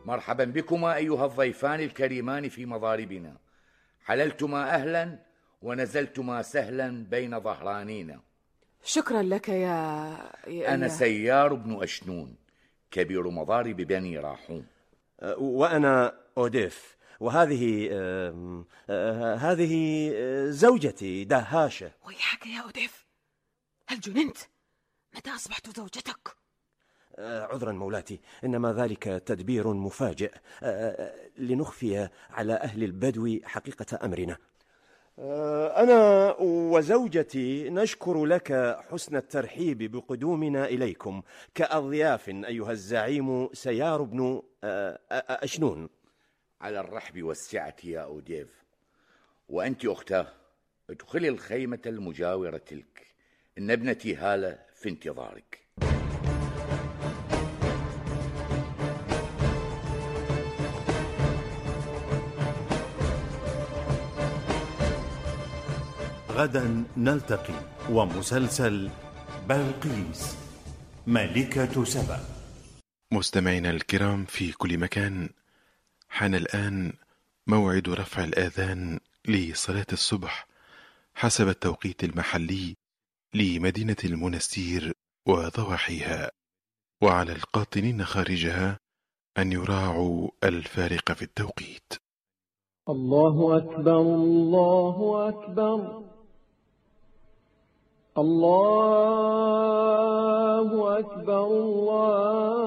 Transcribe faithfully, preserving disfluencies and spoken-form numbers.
مرحبا بكما أيها الضيفان الكريمان في مضاربنا. حللتما أهلا ونزلتما سهلا بين ظهرانينا. شكرا لك يا, يا أنا سيار بن أشنون كبير مضارب بني راحون. وأنا أوديف، وهذه آه آه هذه زوجتي دهاشة. ويحك يا أوديف، هل جننت؟ متى أصبحت زوجتك؟ آه عذرا مولاتي، إنما ذلك تدبير مفاجئ آه لنخفي على أهل البدو حقيقة أمرنا. آه أنا وزوجتي نشكر لك حسن الترحيب بقدومنا إليكم كأضياف أيها الزعيم سيار بن آه أشنون. على الرحب والسعة يا أوديف. وأنت أختاه ادخلي الخيمة المجاورة تلك، إن ابنتي هالة في انتظارك. غدا نلتقي ومسلسل بلقيس ملكة سبأ. مستمعينا الكرام في كل مكان، حان الآن موعد رفع الآذان لصلاة الصبح حسب التوقيت المحلي لمدينة المنستير وضواحيها، وعلى القاطنين خارجها أن يراعوا الفارق في التوقيت. الله أكبر الله أكبر الله أكبر الله